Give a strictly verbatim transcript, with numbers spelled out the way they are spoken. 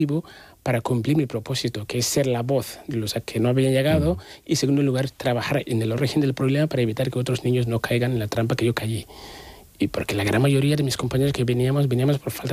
para cumplir mi propósito, que es ser la voz de los que no habían llegado, y en segundo lugar, trabajar en el origen del problema para evitar que otros niños no caigan en la trampa que yo caí. Y porque la gran mayoría de mis compañeros que veníamos, veníamos por falta